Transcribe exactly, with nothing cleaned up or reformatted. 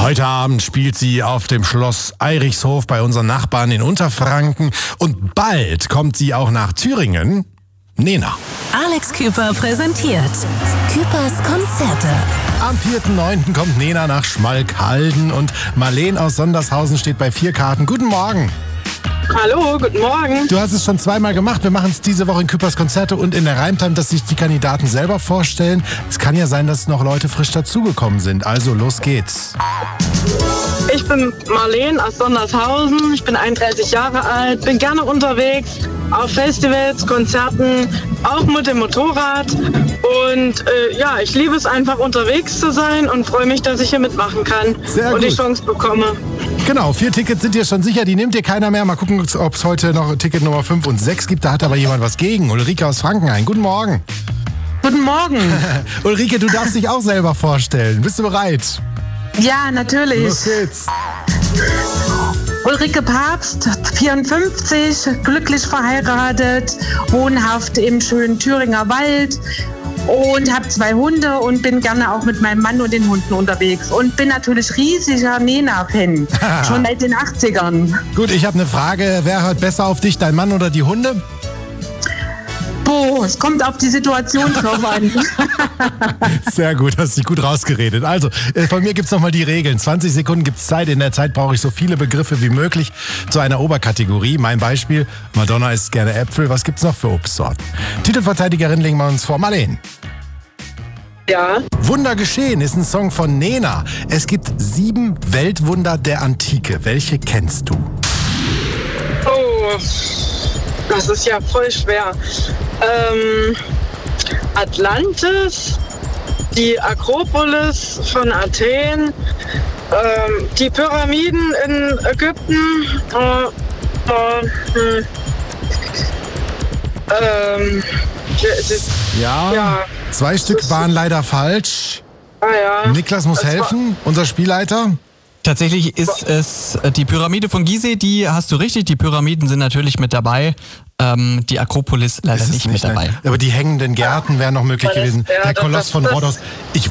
Heute Abend spielt sie auf dem Schloss Eirichshof bei unseren Nachbarn in Unterfranken. Und bald kommt sie auch nach Thüringen. Nena. Alex Küper präsentiert Küpers Konzerte. Am vierten neunten kommt Nena nach Schmalkalden und Marleen aus Sondershausen steht bei vier Karten. Guten Morgen. Hallo, guten Morgen. Du hast es schon zweimal gemacht. Wir machen es diese Woche in Küpers Konzerte und in der Reimtime, dass sich die Kandidaten selber vorstellen. Es kann ja sein, dass noch Leute frisch dazugekommen sind. Also los geht's. Ich bin Marleen aus Sondershausen. Ich bin einunddreißig Jahre alt, bin gerne unterwegs auf Festivals, Konzerten, auch mit dem Motorrad. Und äh, ja, ich liebe es einfach, unterwegs zu sein und freue mich, dass ich hier mitmachen kann Sehr und gut. die Chance bekomme. Genau, vier Tickets sind dir schon sicher, die nimmt dir keiner mehr. Mal gucken, ob es heute noch Ticket Nummer fünf und sechs gibt. Da hat aber jemand was gegen. Ulrike aus Frankenhain, guten Morgen. Guten Morgen. Ulrike, du darfst dich auch selber vorstellen. Bist du bereit? Ja, natürlich. Los geht's. Ulrike Papst, vierundfünfzig, glücklich verheiratet, wohnhaft im schönen Thüringer Wald und habe zwei Hunde und bin gerne auch mit meinem Mann und den Hunden unterwegs und bin natürlich riesiger Nena-Fan, schon seit den achtzigern. Gut, ich habe eine Frage. Wer hört besser auf dich, dein Mann oder die Hunde? Boah, es kommt auf die Situation drauf an. Sehr gut, hast dich gut rausgeredet. Also, äh, von mir gibt's nochmal die Regeln. zwanzig Sekunden gibt's Zeit. In der Zeit brauche ich so viele Begriffe wie möglich zu einer Oberkategorie. Mein Beispiel, Madonna isst gerne Äpfel. Was gibt's noch für Obstsorten? Titelverteidigerin legen wir uns vor. Marleen. Ja. Wunder geschehen ist ein Song von Nena. Es gibt sieben Weltwunder der Antike. Welche kennst du? Oh, das ist ja voll schwer. Ähm, Atlantis, die Akropolis von Athen, ähm, die Pyramiden in Ägypten, äh, äh, hm, ähm, Ja, Ja. zwei Stück waren leider falsch. ah ja. Niklas muss Das war- helfen, unser Spielleiter. Tatsächlich ist es äh, die Pyramide von Gizeh, die hast du richtig. Die Pyramiden sind natürlich mit dabei. Ähm, die Akropolis leider Ist es nicht, mit dabei. ne? Aber die hängenden Gärten wären noch möglich Ja, das- gewesen. ja, Der das- Koloss das- von das- Rhodos. Ich